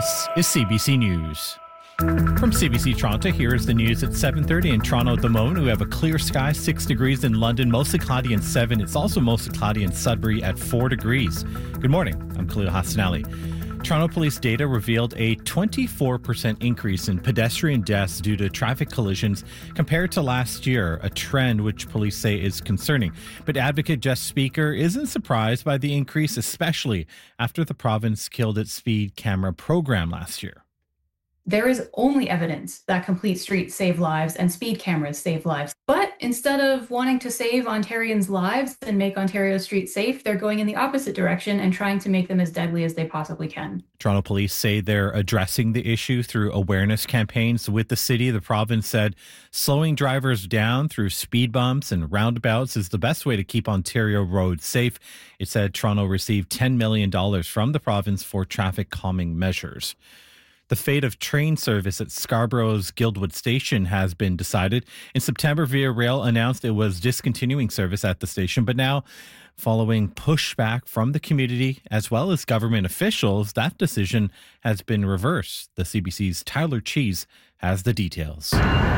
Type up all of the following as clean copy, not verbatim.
This is CBC News. From CBC Toronto, here is the news at 7:30 in Toronto at the moment. We have a clear sky, 6 degrees in London, mostly cloudy and 7. It's also mostly cloudy in Sudbury at 4 degrees. Good morning. I'm Khalil Hassanali. Toronto police data revealed a 24% increase in pedestrian deaths due to traffic collisions compared to last year, a trend which police say is concerning. But advocate Jess Speaker isn't surprised by the increase, especially after the province killed its speed camera program last year. There is only evidence that complete streets save lives and speed cameras save lives. But instead of wanting to save Ontarians' lives and make Ontario streets safe, they're going in the opposite direction and trying to make them as deadly as they possibly can. Toronto police say they're addressing the issue through awareness campaigns with the city. The province said slowing drivers down through speed bumps and roundabouts is the best way to keep Ontario roads safe. It said Toronto received $10 million from the province for traffic calming measures. The fate of train service at Scarborough's Guildwood Station has been decided. In September, Via Rail announced it was discontinuing service at the station, but now, following pushback from the community as well as government officials, that decision has been reversed. The CBC's Tyler Cheese has the details.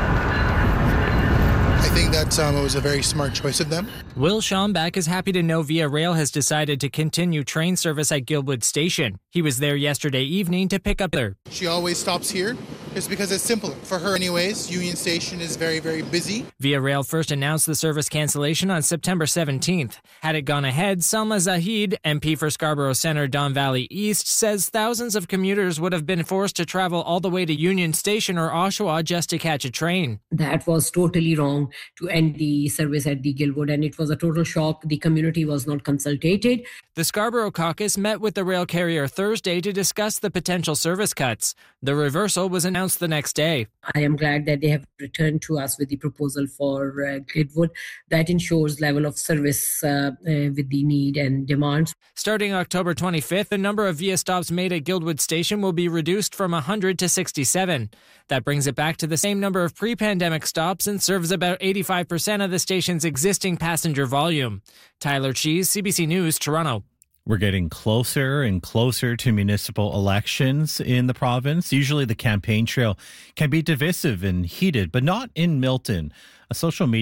I think that it was a very smart choice of them. Will Schomback is happy to know Via Rail has decided to continue train service at Guildwood Station. He was there yesterday evening to pick up her. She always stops here just because it's simpler. For her anyways, Union Station is very, very busy. Via Rail first announced the service cancellation on September 17th. Had it gone ahead, Salma Zahid, MP for Scarborough Centre, Don Valley East, says thousands of commuters would have been forced to travel all the way to Union Station or Oshawa just to catch a train. That was totally wrong to end the service at the Guildwood, and it was a total shock. The community was not consulted. The Scarborough caucus met with the rail carrier Thursday to discuss the potential service cuts. The reversal was announced the next day. I am glad that they have returned to us with the proposal for Guildwood that ensures level of service with the need and demands. Starting October 25th, the number of Via stops made at Guildwood Station will be reduced from 100 to 67. That brings it back to the same number of pre-pandemic stops and serves about 85% of the station's existing passenger volume. Tyler Cheese, CBC News, Toronto. We're getting closer and closer to municipal elections in the province. Usually the campaign trail can be divisive and heated, but not in Milton. A social media